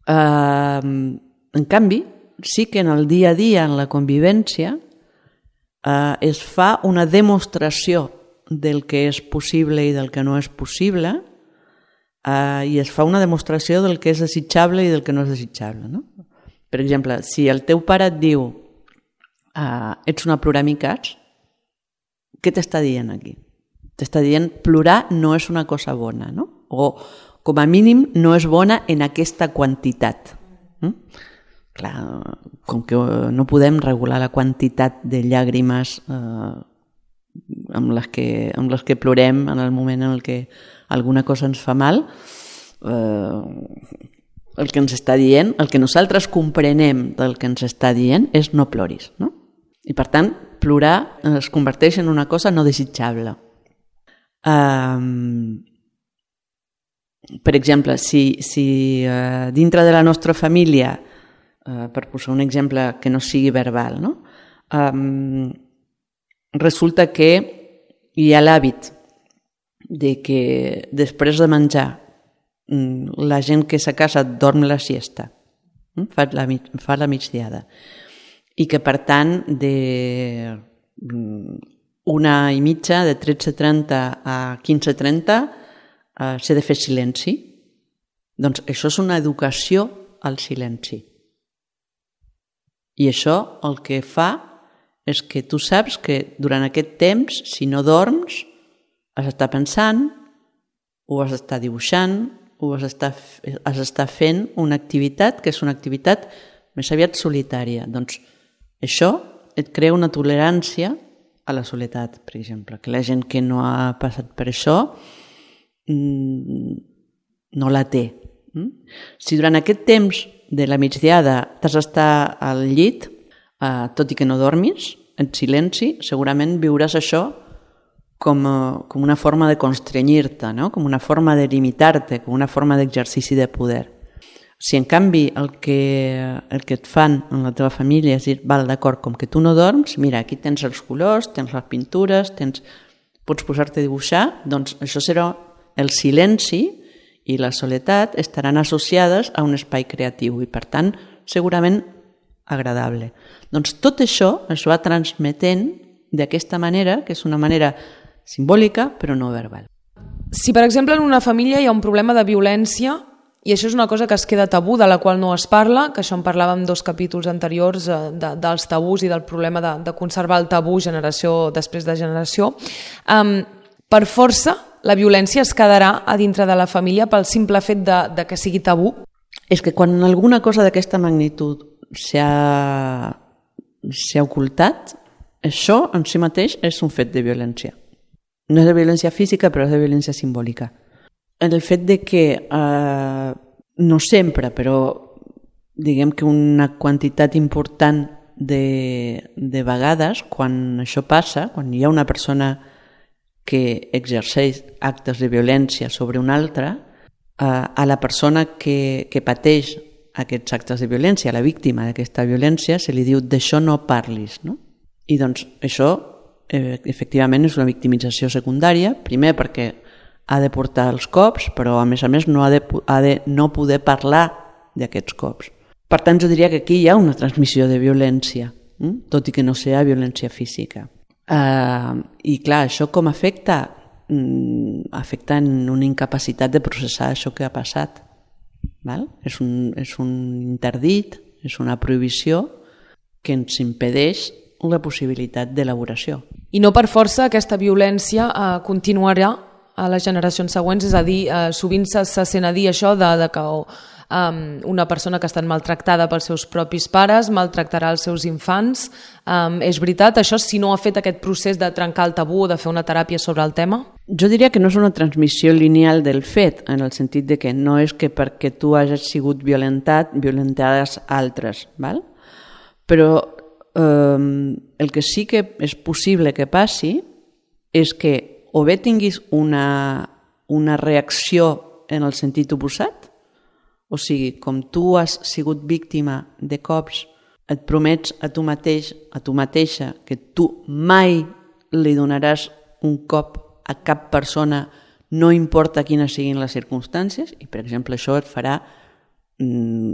En canvi, sí que en el dia a dia, en la convivència, es fa una demostració del que és possible i del que no és possible, i es fa una demostració del que és desitjable i del que no és desitjable, no? Per exemple, si el teu pare et diu ets una ploramiques, què t'està dient aquí? T'està dient plorar no és una cosa bona, no? O com a mínim no és bona en aquesta quantitat. Clar, com que no podem regular la quantitat de llàgrimes amb les que plorem en el moment en què alguna cosa ens fa mal, el que ens està dient, el que nosaltres comprenem del que ens està dient és no ploris, no? I per tant, plorar es converteix en una cosa no desitjable. Per exemple, si dintre de la nostra família, per posar un exemple que no sigui verbal, no? Resulta que hi ha l'hàbit de que després de menjar la gent que s'ha casa dorm la siesta, fa la migdiada, i que per tant de 1:30, de 13:30 a 15:30 s'ha de fer silenci. Doncs això és una educació al silenci. I això el que fa és que tu saps que durant aquest temps, si no dorms, has d'estar pensant, o has d'estar dibuixant, o has d'estar fent una activitat que és una activitat més aviat solitària. Doncs això et crea una tolerància a la soledat, per exemple, que la gent que no ha passat per això no la té. Si durant aquest temps de la migdiada t'has d'estar al llit, tot i que no dormis, en silenci, segurament viuràs això com una forma de constrenyir-te, no? Com una forma de limitar-te, com una forma d'exercici de poder. Si en canvi el que et fan en la teva família és dir, val, d'acord, com que tu no dorms, mira, aquí tens els colors, tens les pintures, pots posar-te a dibuixar, doncs això serà el silenci i la soledat estaran associades a un espai creatiu i, per tant, segurament agradable. Doncs tot això es va transmetent d'aquesta manera, que és una manera simbòlica però no verbal. Si, per exemple, en una família hi ha un problema de violència, i això és una cosa que es queda tabú, de la qual no es parla, que això en parlàvem en 2 capítols anteriors, dels tabús i del problema de conservar el tabú generació després de generació, per força la violència es quedarà a dintre de la família pel simple fet de que sigui tabú? És que quan alguna cosa d'aquesta magnitud s'ha ocultat, això en si mateix és un fet de violència. No és de violència física, però és de violència simbòlica. El fet de que, no sempre, però diguem que una quantitat important de vegades, quan això passa, quan hi ha una persona que exerceix actes de violència sobre una altra, a la persona que pateix aquests actes de violència, a la víctima d'aquesta violència, se li diu d'això no parlis, no? I doncs això efectivament és una victimització secundària, primer perquè ha de portar els cops, però a més no ha de no poder parlar d'aquests cops. Per tant, jo diria que aquí hi ha una transmissió de violència, tot i que no sigui violència física. I clar, això com afecta? Afecta en una incapacitat de processar això que ha passat. És un interdit, és una prohibició que ens impedeix la possibilitat d'elaboració. I no per força aquesta violència continuarà a les generacions següents, és a dir, sovint se sent a dir això de que una persona que ha estat maltractada pels seus propis pares maltractarà els seus infants. És veritat això, si no ha fet aquest procés de trencar el tabú o de fer una teràpia sobre el tema? Jo diria que no és una transmissió lineal del fet, en el sentit de que no és que perquè tu hagis sigut violentaràs altres, val? Però el que sí que és possible que passi és que o bé tinguis una reacció en el sentit oposat, o sigui, com tu has sigut víctima de cops, et promets a tu mateix, a tu mateixa, que tu mai li donaràs un cop a cap persona, no importa quines siguin les circumstàncies, i per exemple això et farà